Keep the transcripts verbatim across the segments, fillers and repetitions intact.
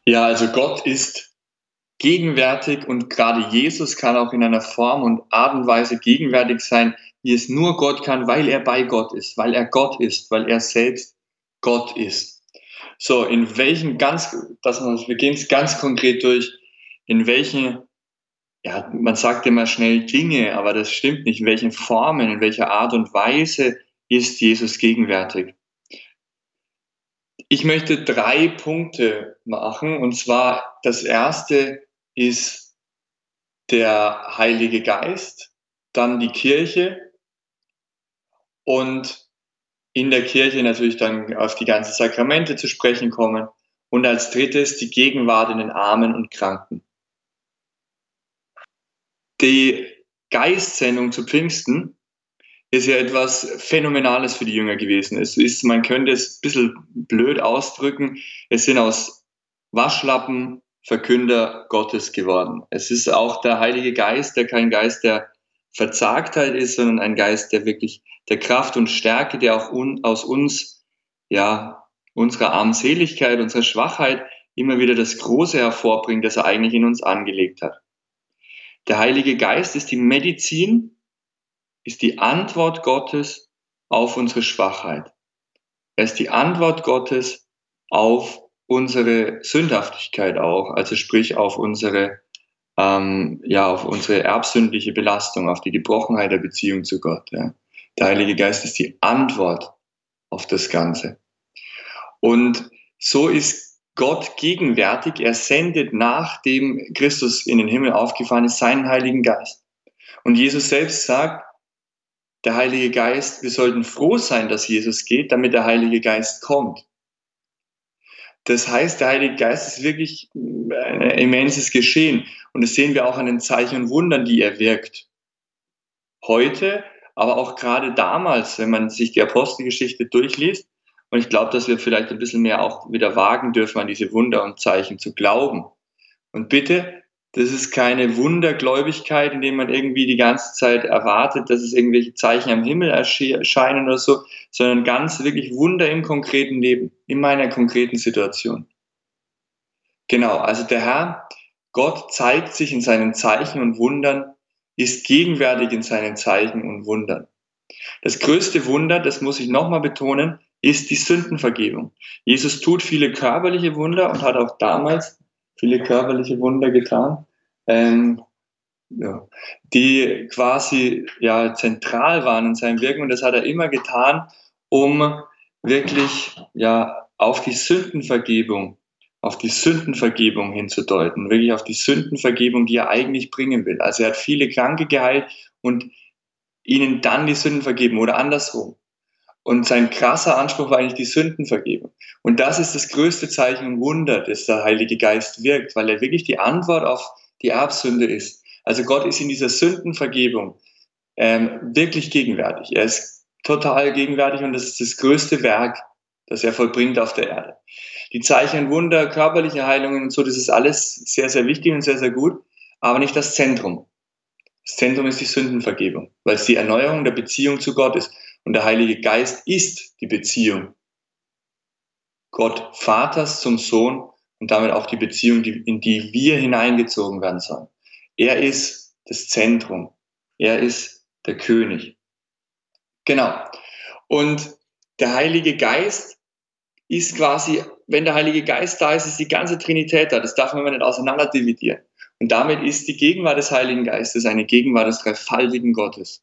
Ja, also Gott ist gegenwärtig und gerade Jesus kann auch in einer Form und Art und Weise gegenwärtig sein, wie es nur Gott kann, weil er bei Gott ist, weil er Gott ist, weil er selbst Gott ist. So, in welchen ganz, dass man, wir gehen es ganz konkret durch, in welchen, ja, man sagt immer schnell Dinge, aber das stimmt nicht, in welchen Formen, in welcher Art und Weise ist Jesus gegenwärtig. Ich möchte drei Punkte machen, und zwar das erste ist der Heilige Geist, dann die Kirche und in der Kirche natürlich dann auf die ganzen Sakramente zu sprechen kommen und als drittes die Gegenwart in den Armen und Kranken. Die Geistsendung zu Pfingsten ist ja etwas Phänomenales für die Jünger gewesen. Es ist, man könnte es ein bisschen blöd ausdrücken, es sind aus Waschlappen Verkünder Gottes geworden. Es ist auch der Heilige Geist, der kein Geist der Verzagtheit ist, sondern ein Geist der wirklich der Kraft und Stärke, der auch un, aus uns, ja, unserer Armseligkeit, unserer Schwachheit immer wieder das Große hervorbringt, das er eigentlich in uns angelegt hat. Der Heilige Geist ist die Medizin, ist die Antwort Gottes auf unsere Schwachheit. Er ist die Antwort Gottes auf unsere Sündhaftigkeit auch, also sprich auf unsere, ähm, ja, auf unsere erbsündliche Belastung, auf die Gebrochenheit der Beziehung zu Gott. Ja. Der Heilige Geist ist die Antwort auf das Ganze. Und so ist Gott gegenwärtig. Er sendet, nachdem Christus in den Himmel aufgefahren ist, seinen Heiligen Geist. Und Jesus selbst sagt, der Heilige Geist, wir sollten froh sein, dass Jesus geht, damit der Heilige Geist kommt. Das heißt, der Heilige Geist ist wirklich ein immenses Geschehen. Und das sehen wir auch an den Zeichen und Wundern, die er wirkt. Heute, aber auch gerade damals, wenn man sich die Apostelgeschichte durchliest. Und ich glaube, dass wir vielleicht ein bisschen mehr auch wieder wagen dürfen, an diese Wunder und Zeichen zu glauben. Und bitte, das ist keine Wundergläubigkeit, indem man irgendwie die ganze Zeit erwartet, dass es irgendwelche Zeichen am Himmel erscheinen oder so, sondern ganz wirklich Wunder im konkreten Leben, in meiner konkreten Situation. Genau, also der Herr, Gott zeigt sich in seinen Zeichen und Wundern, ist gegenwärtig in seinen Zeichen und Wundern. Das größte Wunder, das muss ich nochmal betonen, ist die Sündenvergebung. Jesus tut viele körperliche Wunder und hat auch damals viele körperliche Wunder getan, ähm, ja, die quasi ja, zentral waren in seinem Wirken. Und das hat er immer getan, um wirklich ja, auf die Sündenvergebung, auf die Sündenvergebung hinzudeuten, wirklich auf die Sündenvergebung, die er eigentlich bringen will. Also er hat viele Kranke geheilt und ihnen dann die Sünden vergeben oder andersrum. Und sein krasser Anspruch war eigentlich die Sündenvergebung. Und das ist das größte Zeichen und Wunder, das der Heilige Geist wirkt, weil er wirklich die Antwort auf die Erbsünde ist. Also Gott ist in dieser Sündenvergebung ähm, wirklich gegenwärtig. Er ist total gegenwärtig und das ist das größte Werk, das er vollbringt auf der Erde. Die Zeichen und Wunder, körperliche Heilungen und so, das ist alles sehr, sehr wichtig und sehr, sehr gut, aber nicht das Zentrum. Das Zentrum ist die Sündenvergebung, weil es die Erneuerung der Beziehung zu Gott ist. Und der Heilige Geist ist die Beziehung Gott Vaters zum Sohn und damit auch die Beziehung, in die wir hineingezogen werden sollen. Er ist das Zentrum. Er ist der König. Genau. Und der Heilige Geist ist quasi, wenn der Heilige Geist da ist, ist die ganze Trinität da. Das darf man nicht auseinander dividieren. Und damit ist die Gegenwart des Heiligen Geistes eine Gegenwart des dreifaltigen Gottes.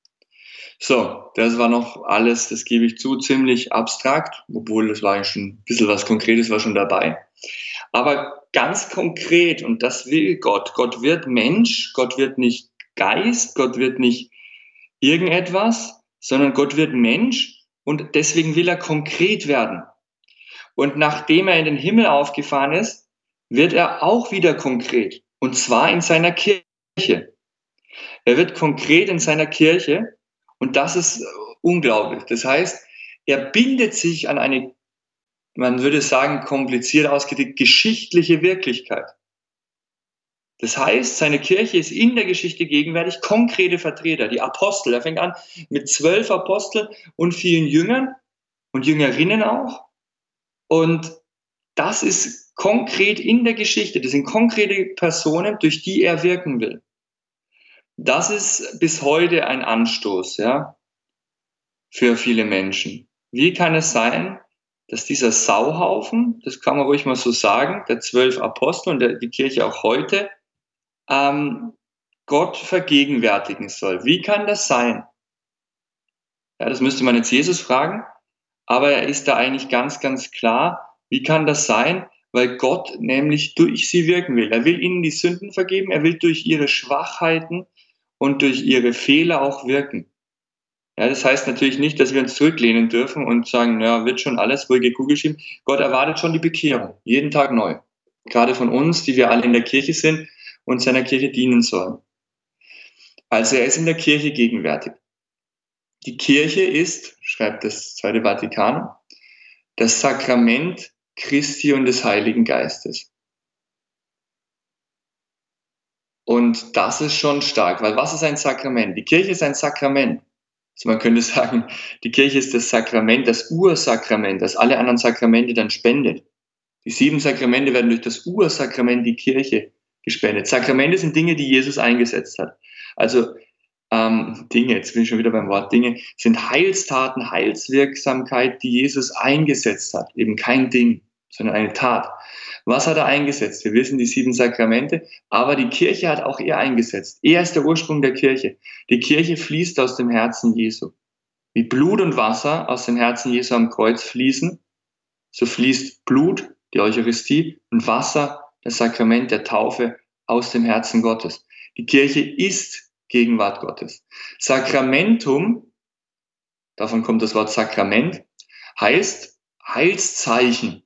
So, das war noch alles, das gebe ich zu, ziemlich abstrakt, obwohl das war ja schon ein bisschen was Konkretes war schon dabei. Aber ganz konkret, und das will Gott, Gott wird Mensch, Gott wird nicht Geist, Gott wird nicht irgendetwas, sondern Gott wird Mensch und deswegen will er konkret werden. Und nachdem er in den Himmel aufgefahren ist, wird er auch wieder konkret, und zwar in seiner Kirche. Er wird konkret in seiner Kirche. Und das ist unglaublich. Das heißt, er bindet sich an eine, man würde sagen, kompliziert ausgedrückt, geschichtliche Wirklichkeit. Das heißt, seine Kirche ist in der Geschichte gegenwärtig, konkrete Vertreter, die Apostel. Er fängt an mit zwölf Aposteln und vielen Jüngern und Jüngerinnen auch. Und das ist konkret in der Geschichte. Das sind konkrete Personen, durch die er wirken will. Das ist bis heute ein Anstoß, ja, für viele Menschen. Wie kann es sein, dass dieser Sauhaufen, das kann man ruhig mal so sagen, der zwölf Apostel und der, die Kirche auch heute, ähm, Gott vergegenwärtigen soll? Wie kann das sein? Ja, das müsste man jetzt Jesus fragen, aber er ist da eigentlich ganz, ganz klar. Wie kann das sein? Weil Gott nämlich durch sie wirken will. Er will ihnen die Sünden vergeben, er will durch ihre Schwachheiten und durch ihre Fehler auch wirken. Ja, das heißt natürlich nicht, dass wir uns zurücklehnen dürfen und sagen, ja, wird schon alles ruhige Kugel schieben. Gott erwartet schon die Bekehrung, jeden Tag neu. Gerade von uns, die wir alle in der Kirche sind und seiner Kirche dienen sollen. Also er ist in der Kirche gegenwärtig. Die Kirche ist, schreibt das Zweite Vatikanum, das Sakrament Christi und des Heiligen Geistes. Und das ist schon stark, weil was ist ein Sakrament? Die Kirche ist ein Sakrament. Also man könnte sagen, die Kirche ist das Sakrament, das Ursakrament, das alle anderen Sakramente dann spendet. Die sieben Sakramente werden durch das Ursakrament, die Kirche, gespendet. Sakramente sind Dinge, die Jesus eingesetzt hat. Also ähm, Dinge, jetzt bin ich schon wieder beim Wort Dinge, sind Heilstaten, Heilswirksamkeit, die Jesus eingesetzt hat. Eben kein Ding, sondern eine Tat. Was hat er eingesetzt? Wir wissen die sieben Sakramente, aber die Kirche hat auch er eingesetzt. Er ist der Ursprung der Kirche. Die Kirche fließt aus dem Herzen Jesu. Wie Blut und Wasser aus dem Herzen Jesu am Kreuz fließen, so fließt Blut, die Eucharistie, und Wasser, das Sakrament der Taufe, aus dem Herzen Gottes. Die Kirche ist Gegenwart Gottes. Sakramentum, davon kommt das Wort Sakrament, heißt Heilszeichen.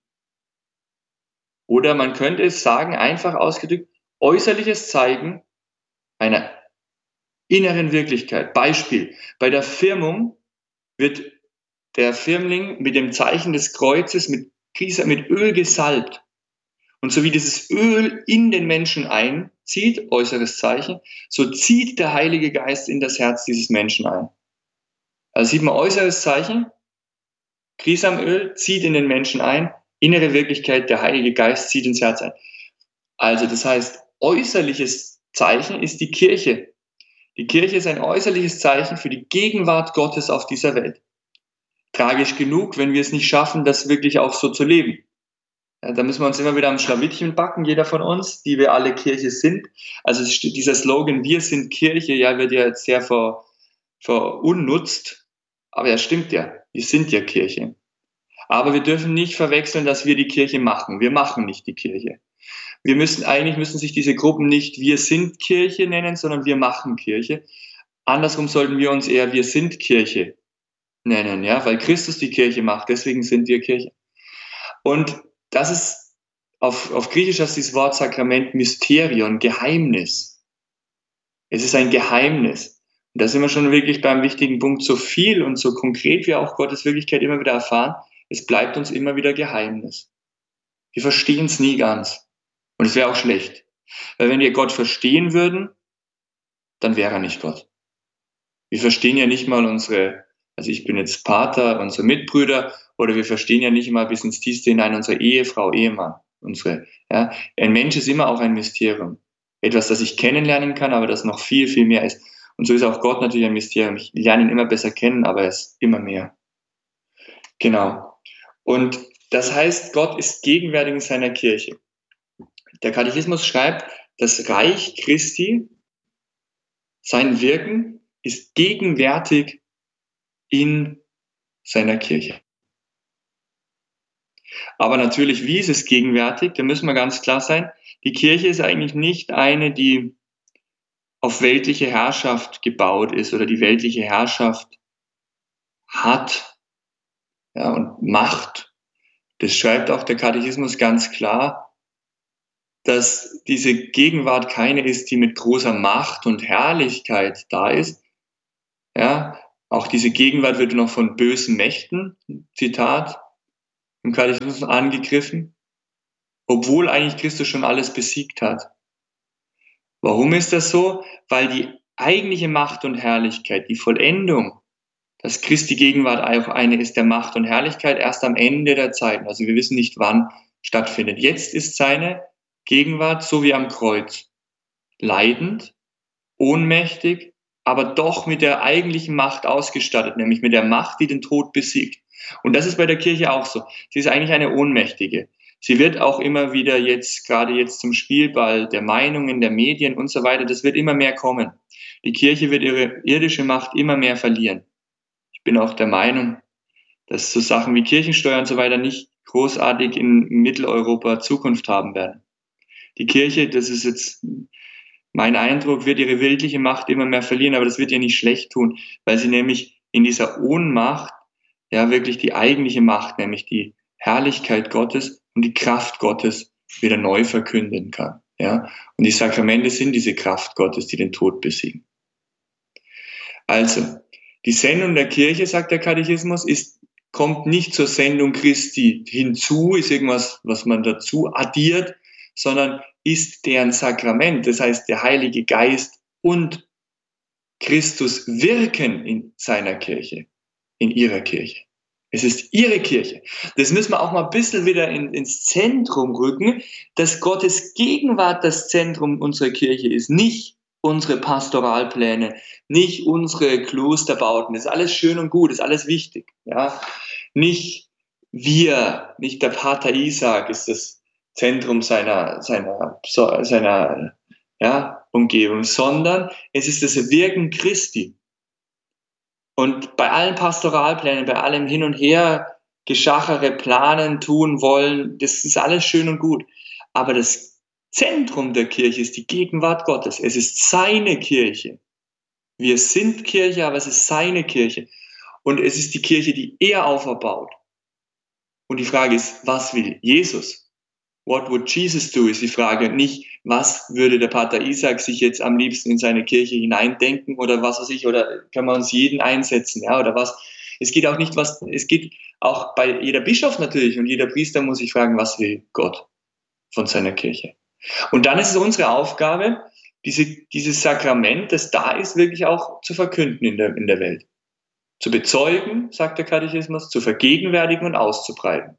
Oder man könnte es sagen, einfach ausgedrückt, äußerliches Zeigen einer inneren Wirklichkeit. Beispiel, bei der Firmung wird der Firmling mit dem Zeichen des Kreuzes mit, mit Öl gesalbt. Und so wie dieses Öl in den Menschen einzieht, äußeres Zeichen, so zieht der Heilige Geist in das Herz dieses Menschen ein. Also sieht man äußeres Zeichen, Krisamöl zieht in den Menschen ein, innere Wirklichkeit, der Heilige Geist zieht ins Herz ein. Also das heißt, äußerliches Zeichen ist die Kirche. Die Kirche ist ein äußerliches Zeichen für die Gegenwart Gottes auf dieser Welt. Tragisch genug, wenn wir es nicht schaffen, das wirklich auch so zu leben. Ja, da müssen wir uns immer wieder am Schlawittchen backen, jeder von uns, die wir alle Kirche sind. Also dieser Slogan, wir sind Kirche, ja, wird ja jetzt sehr ver, verunnutzt, aber ja, stimmt ja, wir sind ja Kirche. Aber wir dürfen nicht verwechseln, dass wir die Kirche machen. Wir machen nicht die Kirche. Wir müssen, eigentlich müssen sich diese Gruppen nicht wir sind Kirche nennen, sondern wir machen Kirche. Andersrum sollten wir uns eher wir sind Kirche nennen, ja, weil Christus die Kirche macht, deswegen sind wir Kirche. Und das ist, auf, auf Griechisch heißt dieses Wort Sakrament Mysterion, Geheimnis. Es ist ein Geheimnis. Und da sind wir schon wirklich beim wichtigen Punkt, so viel und so konkret wir auch Gottes Wirklichkeit immer wieder erfahren, es bleibt uns immer wieder Geheimnis. Wir verstehen es nie ganz. Und es wäre auch schlecht. Weil wenn wir Gott verstehen würden, dann wäre er nicht Gott. Wir verstehen ja nicht mal unsere, also ich bin jetzt Pater, unsere Mitbrüder, oder wir verstehen ja nicht mal bis ins Tiefste hinein unsere Ehefrau, Ehemann. Unsere, ja. Ein Mensch ist immer auch ein Mysterium. Etwas, das ich kennenlernen kann, aber das noch viel, viel mehr ist. Und so ist auch Gott natürlich ein Mysterium. Ich lerne ihn immer besser kennen, aber er ist immer mehr. Genau. Und das heißt, Gott ist gegenwärtig in seiner Kirche. Der Katechismus schreibt, das Reich Christi, sein Wirken ist gegenwärtig in seiner Kirche. Aber natürlich, wie ist es gegenwärtig? Da müssen wir ganz klar sein, die Kirche ist eigentlich nicht eine, die auf weltliche Herrschaft gebaut ist oder die weltliche Herrschaft hat, ja, und Macht. Das schreibt auch der Katechismus ganz klar, dass diese Gegenwart keine ist, die mit großer Macht und Herrlichkeit da ist. Ja, auch diese Gegenwart wird noch von bösen Mächten, Zitat, im Katechismus angegriffen, obwohl eigentlich Christus schon alles besiegt hat. Warum ist das so? Weil die eigentliche Macht und Herrlichkeit, die Vollendung, dass Christi Gegenwart auch eine ist der Macht und Herrlichkeit, erst am Ende der Zeiten, also wir wissen nicht wann, stattfindet. Jetzt ist seine Gegenwart so wie am Kreuz. Leidend, ohnmächtig, aber doch mit der eigentlichen Macht ausgestattet, nämlich mit der Macht, die den Tod besiegt. Und das ist bei der Kirche auch so. Sie ist eigentlich eine Ohnmächtige. Sie wird auch immer wieder jetzt, gerade jetzt zum Spielball der Meinungen, der Medien und so weiter, das wird immer mehr kommen. Die Kirche wird ihre irdische Macht immer mehr verlieren. Ich bin auch der Meinung, dass so Sachen wie Kirchensteuer und so weiter nicht großartig in Mitteleuropa Zukunft haben werden. Die Kirche, das ist jetzt mein Eindruck, wird ihre weltliche Macht immer mehr verlieren, aber das wird ihr nicht schlecht tun, weil sie nämlich in dieser Ohnmacht ja wirklich die eigentliche Macht, nämlich die Herrlichkeit Gottes und die Kraft Gottes wieder neu verkünden kann. Ja? Und die Sakramente sind diese Kraft Gottes, die den Tod besiegen. Also, die Sendung der Kirche, sagt der Katechismus, ist, kommt nicht zur Sendung Christi hinzu, ist irgendwas, was man dazu addiert, sondern ist deren Sakrament. Das heißt, der Heilige Geist und Christus wirken in seiner Kirche, in ihrer Kirche. Es ist ihre Kirche. Das müssen wir auch mal ein bisschen wieder in, ins Zentrum rücken, dass Gottes Gegenwart das Zentrum unserer Kirche ist, nicht unsere Pastoralpläne, nicht unsere Klosterbauten. Das ist alles schön und gut, das ist alles wichtig. Ja? Nicht wir, nicht der Pater Isaac ist das Zentrum seiner, seiner, seiner ja, Umgebung, sondern es ist das Wirken Christi. Und bei allen Pastoralplänen, bei allem Hin und Her, Geschachere, Planen, tun wollen, das ist alles schön und gut. Aber das Zentrum der Kirche ist die Gegenwart Gottes. Es ist seine Kirche. Wir sind Kirche, aber es ist seine Kirche. Und es ist die Kirche, die er auferbaut. Und die Frage ist, was will Jesus? What would Jesus do, ist die Frage. Nicht, was würde der Pater Isaac sich jetzt am liebsten in seine Kirche hineindenken oder was weiß ich, oder kann man uns jeden einsetzen, ja, oder was. Es geht auch nicht, was, es geht auch bei jeder Bischof natürlich und jeder Priester muss sich fragen, was will Gott von seiner Kirche? Und dann ist es unsere Aufgabe, diese, dieses Sakrament, das da ist, wirklich auch zu verkünden in der, in der Welt. Zu bezeugen, sagt der Katechismus, zu vergegenwärtigen und auszubreiten.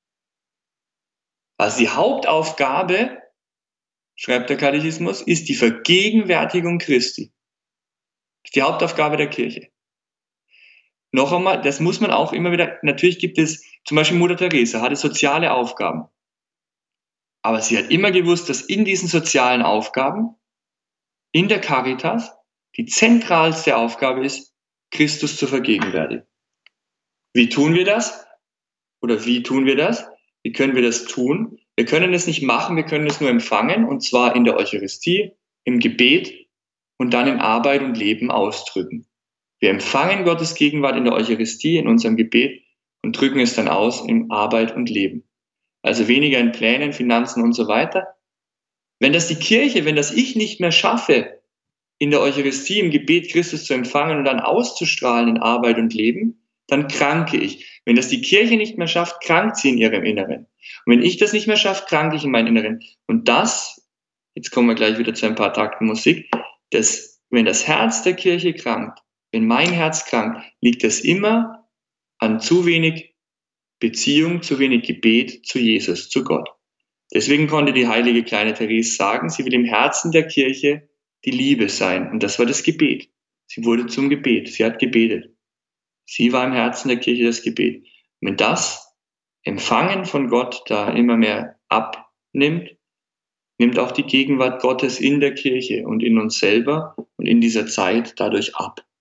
Also die Hauptaufgabe, schreibt der Katechismus, ist die Vergegenwärtigung Christi. Das ist die Hauptaufgabe der Kirche. Noch einmal, das muss man auch immer wieder, natürlich gibt es, zum Beispiel Mutter Teresa hatte soziale Aufgaben. Aber sie hat immer gewusst, dass in diesen sozialen Aufgaben, in der Caritas, die zentralste Aufgabe ist, Christus zu vergegenwärtigen. Wie tun wir das? Oder wie tun wir das? Wie können wir das tun? Wir können es nicht machen, wir können es nur empfangen, und zwar in der Eucharistie, im Gebet und dann in Arbeit und Leben ausdrücken. Wir empfangen Gottes Gegenwart in der Eucharistie, in unserem Gebet und drücken es dann aus in Arbeit und Leben. Also weniger in Plänen, Finanzen und so weiter. Wenn das die Kirche, wenn das ich nicht mehr schaffe, in der Eucharistie, im Gebet Christus zu empfangen und dann auszustrahlen in Arbeit und Leben, dann kranke ich. Wenn das die Kirche nicht mehr schafft, krankt sie in ihrem Inneren. Und wenn ich das nicht mehr schaffe, kranke ich in meinem Inneren. Und das, jetzt kommen wir gleich wieder zu ein paar Takten Musik, das, wenn das Herz der Kirche krankt, wenn mein Herz krankt, liegt das immer an zu wenig Beziehung, zu wenig Gebet zu Jesus, zu Gott. Deswegen konnte die heilige kleine Therese sagen, sie will im Herzen der Kirche die Liebe sein. Und das war das Gebet. Sie wurde zum Gebet. Sie hat gebetet. Sie war im Herzen der Kirche das Gebet. Und wenn das Empfangen von Gott da immer mehr abnimmt, nimmt auch die Gegenwart Gottes in der Kirche und in uns selber und in dieser Zeit dadurch ab.